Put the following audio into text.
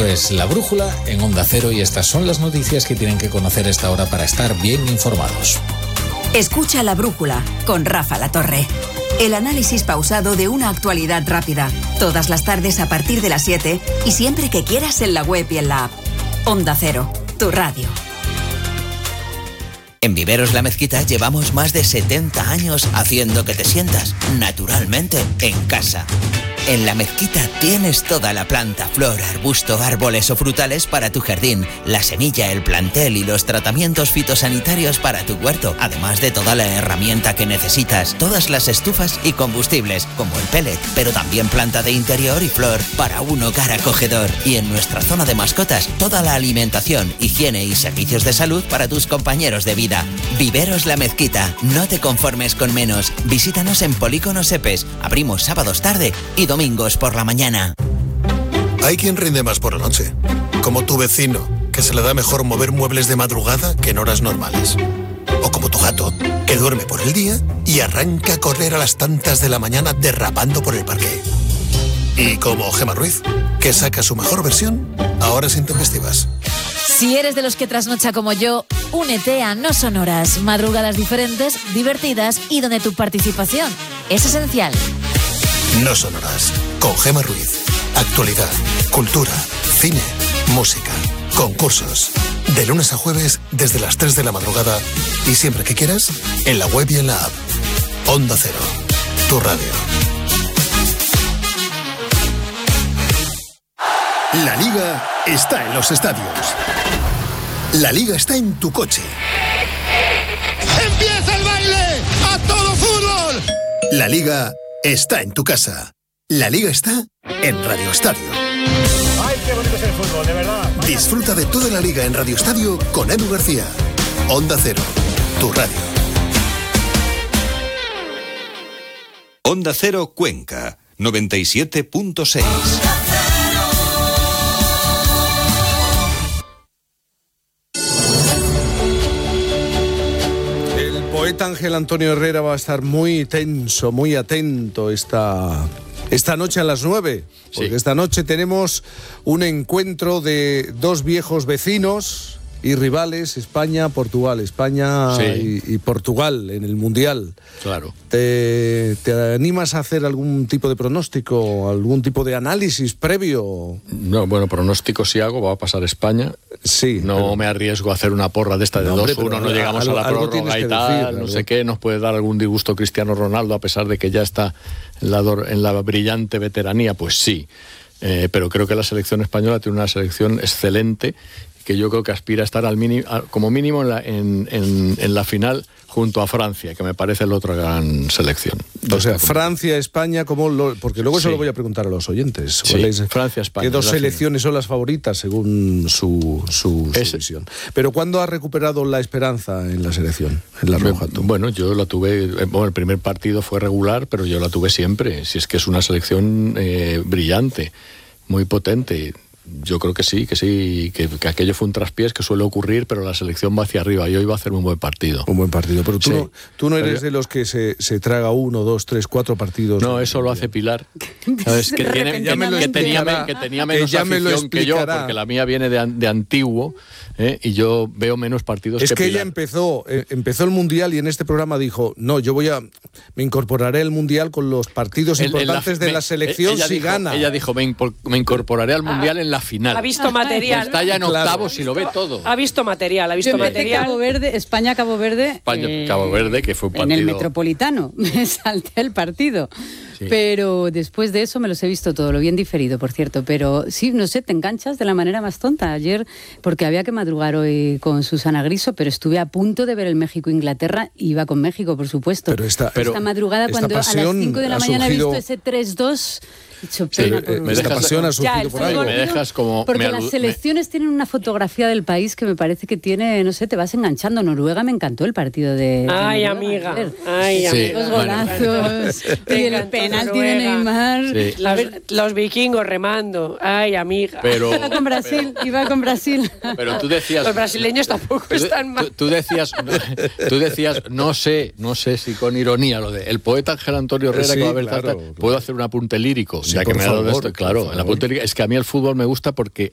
Esto es La Brújula en Onda Cero y estas son las noticias que tienen que conocer a esta hora para estar bien informados. Escucha La Brújula con Rafa Latorre. El análisis pausado de una actualidad rápida. Todas las tardes a partir de las 7 y siempre que quieras en la web y en la app. Onda Cero, tu radio. En Viveros La Mezquita llevamos más de 70 años haciendo que te sientas naturalmente en casa. En La Mezquita tienes toda la planta, flor, arbusto, árboles o frutales para tu jardín, la semilla, el plantel y los tratamientos fitosanitarios para tu huerto, además de toda la herramienta que necesitas, todas las estufas y combustibles, como el pellet, pero también planta de interior y flor para un hogar acogedor. Y en nuestra zona de mascotas, toda la alimentación, higiene y servicios de salud para tus compañeros de vida. Viveros La Mezquita, no te conformes con menos. Visítanos en Polígono Sepes, abrimos sábados tarde y domingos por la mañana. Hay quien rinde más por la noche, como tu vecino, que se le da mejor mover muebles de madrugada que en horas normales. O como tu gato, que duerme por el día y arranca a correr a las tantas de la mañana derrapando por el parque. Y como Gemma Ruiz, que saca su mejor versión a horas intempestivas. Si eres de los que trasnocha como yo, únete a No Son Horas, madrugadas diferentes, divertidas y donde tu participación es esencial. No Son Horas, con Gemma Ruiz. Actualidad, cultura, cine, música, concursos. De lunes a jueves desde las 3 de la madrugada y siempre que quieras, en la web y en la app. Onda Cero, tu radio. La Liga está en los estadios. La Liga está en tu coche. ¡Empieza el baile! ¡A todo fútbol! La Liga está en tu casa. La Liga está en Radio Estadio. ¡Ay, qué bonito es el fútbol, de verdad! Disfruta de toda la Liga en Radio Estadio con Edu García. Onda Cero, tu radio. Onda Cero Cuenca, 97.6. El poeta Ángel Antonio Herrera va a estar muy tenso, muy atento esta noche a las 9, porque esta noche tenemos un encuentro de dos viejos vecinos y rivales, España-Portugal, España y Portugal en el Mundial. Claro. ¿Te animas a hacer algún tipo de pronóstico, algún tipo de análisis previo? No, bueno, pronóstico si hago, va a pasar España. Sí. No pero me arriesgo a hacer una porra de esta de 2-1, no llegamos a la prórroga y tal, no sé qué, nos puede dar algún disgusto Cristiano Ronaldo a pesar de que ya está en la brillante veteranía, pues sí. Pero creo que la selección española tiene una selección excelente que yo creo que aspira a estar como mínimo en la final junto a Francia, que me parece la otra gran selección. O sea, Francia, España, porque luego eso lo voy a preguntar a los oyentes. Sí, Francia, España. ¿Qué dos selecciones son las favoritas según su visión? Pero ¿cuándo ha recuperado la esperanza en la selección, en la roja? Bueno, yo la tuve, el primer partido fue regular, pero yo la tuve siempre. Si es que es una selección brillante, muy potente. Yo creo que sí, que aquello fue un traspiés que suele ocurrir, pero la selección va hacia arriba y hoy va a hacer un buen partido. Un buen partido, pero tú no eres de los que se traga 1, 2, 3, 4 partidos. No, eso lo hace Pilar. ¿Sabes? Que tenía menos afición que yo, porque la mía viene de antiguo, y yo veo menos partidos que Pilar. Es que ella empezó el Mundial y en este programa dijo, no, me incorporaré al Mundial con los partidos importantes de la selección si gana. Ella dijo, me incorporaré al Mundial en la final. Ha visto material. Está ya en octavos y lo ve todo. Ha visto material. España-Cabo Verde. Cabo Verde, que fue un partido. En el Metropolitano. Me salté el partido. Sí. Pero después de eso me los he visto todo, lo bien diferido, por cierto. Pero sí, no sé, te enganchas de la manera más tonta. Ayer, porque había que madrugar hoy con Susana Griso, pero estuve a punto de ver el México-Inglaterra. Iba con México, por supuesto. Pero esta madrugada, cuando a las 5 de la mañana he visto ese 3-2... Esta pasión ha surgido por algo. Me dejas como... Porque las selecciones tienen una fotografía del país que me parece que tiene, no sé, te vas enganchando. Noruega me encantó el partido de... Ay, amiga. Ay, amiga. Los golazos. Y el penalti de Neymar. Sí. Los vikingos remando. Ay, amiga. Pero, iba con Brasil. Pero tú decías... Los brasileños tampoco están mal. Tú decías, no sé si con ironía lo de... El poeta Ángel Antonio Herrera, que va a ver puedo hacer un apunte lírico. Ya que me ha dado esto, claro, el apunte lírico, es que a mí el fútbol me gusta porque